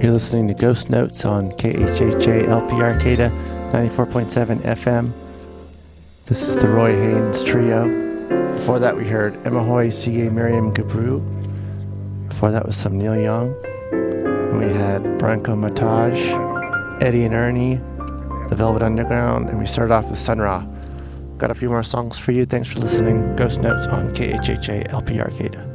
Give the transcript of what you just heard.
You're listening to Ghost Notes on KHHA LP Arcata 94.7 FM. This is the Roy Haynes Trio. Before that, we heard Emma Hoy, C.A. Miriam Gabru. Before that was some Neil Young. And we had Branko Mataj, Eddie and Ernie, The Velvet Underground, and we started off with Sun Ra. Got a few more songs for you. Thanks for listening. Ghost Notes on KHHA LP Arcata.